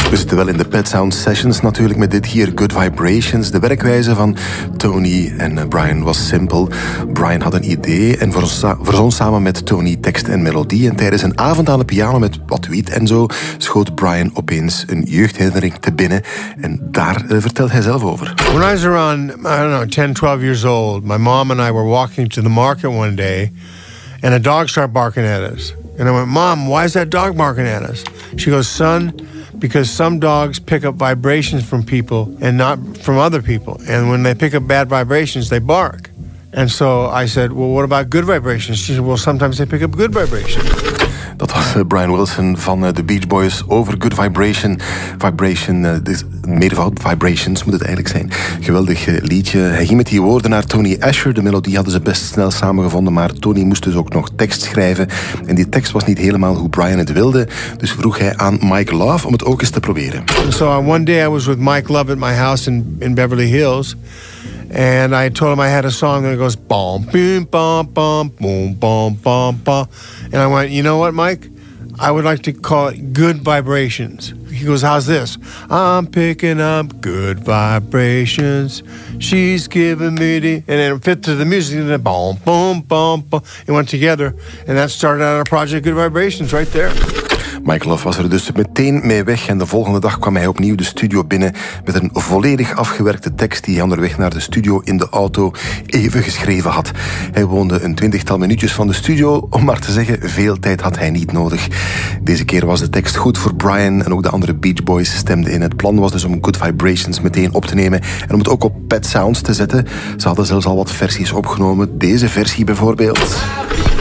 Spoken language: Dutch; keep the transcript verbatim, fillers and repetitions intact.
We zitten wel in de Pet Sound Sessions natuurlijk met dit hier, Good Vibrations. De werkwijze van Tony en Brian was simpel. Brian had een idee en verzon samen met Tony tekst en melodie. En tijdens een avond aan de piano met wat wiet en zo schoot Brian opeens een jeugdherinnering te binnen. En daar uh, vertelt hij zelf over. When I was around, I don't know, ten, twelve years old, my mom and I were walking to the market one day and a dog started barking at us. And I went, Mom, why is that dog barking at us? She goes, son, because some dogs pick up vibrations from people and not from other people. And when they pick up bad vibrations, they bark. And so I said, well, what about good vibrations? She said, well, sometimes they pick up good vibrations. Dat was Brian Wilson van de Beach Boys over Good Vibration. Vibration, dus meervoud, Vibrations moet het eigenlijk zijn. Geweldig liedje. Hij ging met die woorden naar Tony Asher. De melodie hadden ze best snel samengevonden, maar Tony moest dus ook nog tekst schrijven. En die tekst was niet helemaal hoe Brian het wilde. Dus vroeg hij aan Mike Love om het ook eens te proberen. So one day I was with Mike Love at my house in, in Beverly Hills. And I told him I had a song that goes bom, boom, bom, bom, boom, bom, bom, bom. And I went, you know what, Mike? I would like to call it Good Vibrations. He goes, how's this? I'm picking up good vibrations. She's giving me the... And then it fit to the music. And then boom, boom, boom, boom. It went together. And that started out our project Good Vibrations right there. Mike Love was er dus meteen mee weg en de volgende dag kwam hij opnieuw de studio binnen met een volledig afgewerkte tekst die hij onderweg naar de studio in de auto even geschreven had. Hij woonde een twintigtal minuutjes van de studio, om maar te zeggen, veel tijd had hij niet nodig. Deze keer was de tekst goed voor Brian en ook de andere Beach Boys stemden in. Het plan was dus om Good Vibrations meteen op te nemen en om het ook op Pet Sounds te zetten. Ze hadden zelfs al wat versies opgenomen, deze versie bijvoorbeeld.